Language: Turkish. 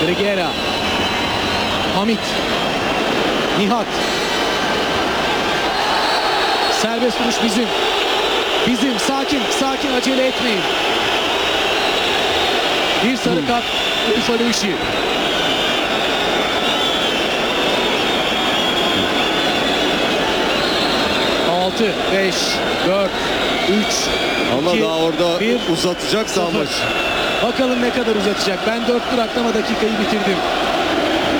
Triguera. Hamit. Nihat. Serbest vuruş bizim. Bizim. Sakin. Sakin. Acele etmeyin. Bir sarı kart. Buffalo işi. 6, 5, 4, 3, Ama 2, daha orada 1, uzatacaksa 0. maç. Bakalım ne kadar uzatacak. Ben 4 tur atlama dakikayı bitirdim.